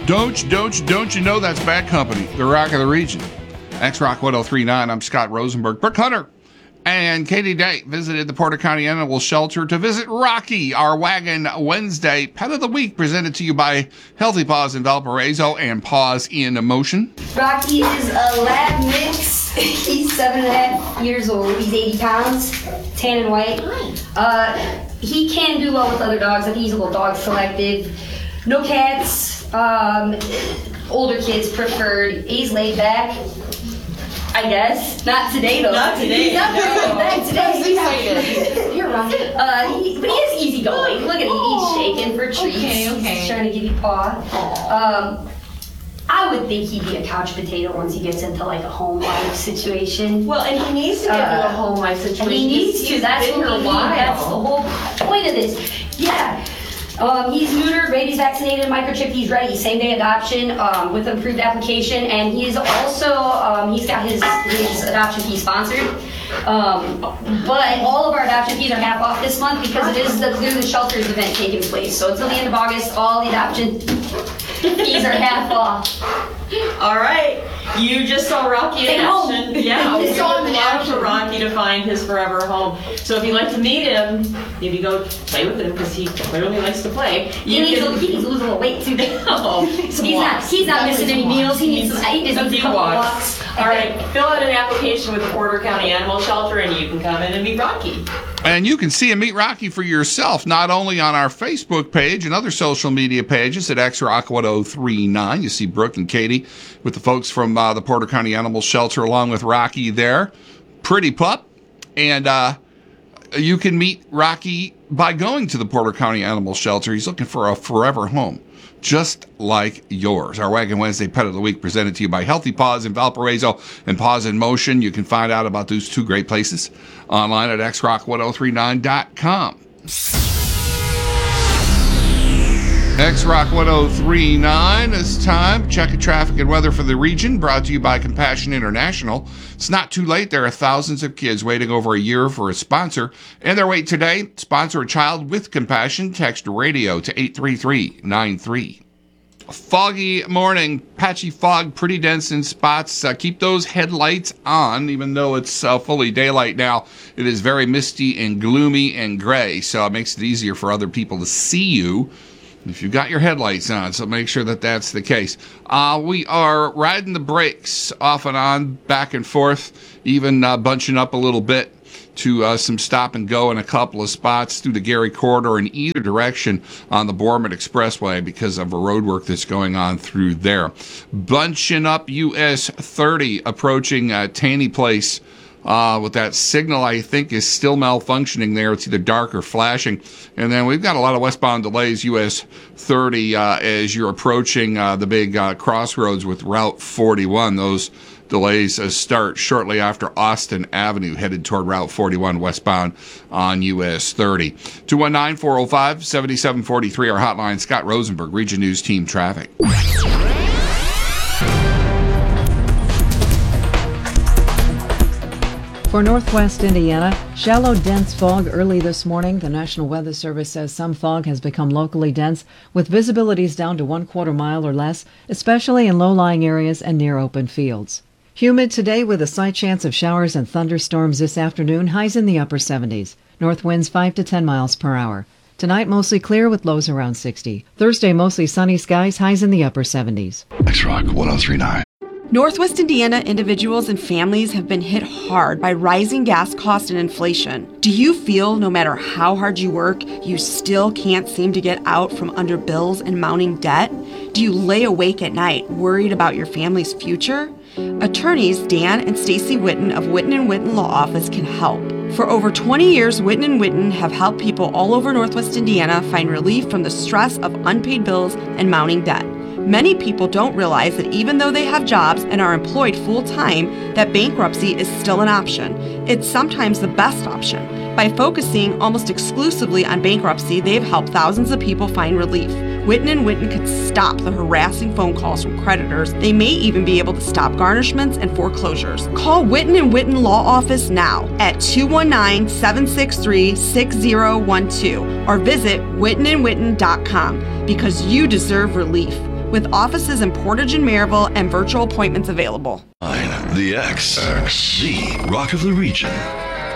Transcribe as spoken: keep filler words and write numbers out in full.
Don't you, don't you, don't you know that's bad company? The Rock of the Region. X-Rock one oh three point nine. I'm Scott Rosenberg. Brooke Hunter and Katie Day visited the Porter County Animal Shelter to visit Rocky, our Wagon Wednesday Pet of the Week, presented to you by Healthy Paws in Valparaiso and Paws in Motion. Rocky is a lab mix. He's seven and a half years old. He's eighty pounds, tan and white. Uh, he can do well with other dogs. I think he's a little dog selective. No cats. Um, older kids preferred. He's laid back, I guess. Not today though. Not today. He's not very laid back today. He's excited. You're right. Uh, he, but he is easygoing. Look at him. Oh, He's shaking for treats. Okay, okay. He's trying to give you paw. Um, I would think he'd be a couch potato once he gets into like a home life situation. Well, and he needs to get Uh, into a home life situation. And he needs He's to. That's been what here we a need. while. That's the whole point of this. Yeah. Um, he's neutered, rabies vaccinated, microchipped. He's ready. Same day adoption um, with approved application, and he's also um, he's got his his adoption fee sponsored. Um, but all of our adoption fees are half off this month because it is the Glue the Shelters event taking place. So until the end of August, all the adoption fees are half off. All right. You just saw Rocky in Home. action. Yeah, You we saw him would in love action. for Rocky to find his forever home. So if you'd like to meet him, maybe go play with him because he clearly likes to play. He You needs, can- a, he needs to lose a little weight too. Oh, He's some not, walks. he's not missing any Some walks. meals. He needs some, he just a needs a few couple walks. walks. All right, fill out an application with the Porter County Animal Shelter and you can come in and meet Rocky. And you can see and meet Rocky for yourself, not only on our Facebook page and other social media pages at X Rock one oh three point nine. You see Brooke and Katie with the folks from uh, the Porter County Animal Shelter along with Rocky there. Pretty pup. And uh, you can meet Rocky by going to the Porter County Animal Shelter. He's looking for a forever home, just like yours. Our Wagon Wednesday Pet of the Week presented to you by Healthy Paws in Valparaiso and Paws in Motion. You can find out about those two great places online at X Rock one oh three point nine dot com. X Rock one oh three point nine. It's time. Check of traffic and weather for the region, brought to you by Compassion International. It's not too late. There are thousands of kids waiting over a year for a sponsor, and their wait today. Sponsor a child with compassion. Text radio to eight three three nine three. Foggy morning, patchy fog, pretty dense in spots. Uh, keep those headlights on, even though it's uh, fully daylight now. It is very misty and gloomy and gray, so it makes it easier for other people to see you if you've got your headlights on, so make sure that that's the case. Uh, we are riding the brakes off and on, back and forth, even uh, bunching up a little bit to uh, some stop and go in a couple of spots through the Gary corridor in either direction on the Borman Expressway because of a road work that's going on through there. Bunching up U S thirty, approaching uh, Taney Place. Uh, with that signal, I think, is still malfunctioning there. It's either dark or flashing. And then we've got a lot of westbound delays, U S thirty, uh, as you're approaching uh, the big uh, crossroads with Route forty-one. Those delays uh, start shortly after Austin Avenue, headed toward Route forty-one westbound on U S thirty. two one nine, four oh five, seven seven four three, our hotline. Scott Rosenberg, Region News Team Traffic. For northwest Indiana, shallow, dense fog early this morning. The National Weather Service says some fog has become locally dense, with visibilities down to one quarter mile or less, especially in low-lying areas and near open fields. Humid today with a slight chance of showers and thunderstorms this afternoon, highs in the upper seventies. North winds five to ten miles per hour. Tonight, mostly clear with lows around sixty. Thursday, mostly sunny skies, highs in the upper seventies. X Rock one oh three point nine. Northwest Indiana individuals and families have been hit hard by rising gas costs and inflation. Do you feel no matter how hard you work, you still can't seem to get out from under bills and mounting debt? Do you lay awake at night worried about your family's future? Attorneys Dan and Stacy Witten of Witten and Witten Law Office can help. For over twenty years, Witten and Witten have helped people all over Northwest Indiana find relief from the stress of unpaid bills and mounting debt. Many people don't realize that even though they have jobs and are employed full-time, that bankruptcy is still an option. It's sometimes the best option. By focusing almost exclusively on bankruptcy, they've helped thousands of people find relief. Witten and Witten could stop the harassing phone calls from creditors. They may even be able to stop garnishments and foreclosures. Call Witten and Witten Law Office now at two one nine, seven six three, six zero one two or visit witten and witten dot com because you deserve relief. with offices in Portage and Maryville and virtual appointments available. The X, X, the rock of the region.